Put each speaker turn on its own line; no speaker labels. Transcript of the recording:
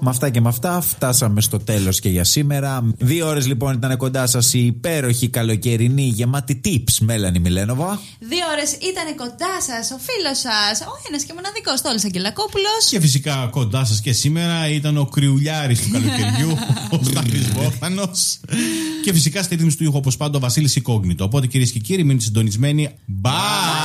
Με αυτά και με αυτά φτάσαμε στο τέλος και για σήμερα. 2 ώρες λοιπόν ήταν κοντά σας η υπέροχη καλοκαιρινή γεμάτη tips Μέλανη Μιλένοβα.
2 ώρες ήταν κοντά σας ο φίλος σας, ο ένας και μοναδικός Στόλης Αγγελακόπουλος.
Και φυσικά κοντά σας και σήμερα ήταν ο κρυουλιάρης του καλοκαιριού, ο Στάθης Βόθανος. Και φυσικά στη ρύθμιση του ήχου όπως πάντα ο Βασίλης Ικόγνητο. Οπότε κυρίες και κύριοι, μείνετε συντονισμένοι. Bye!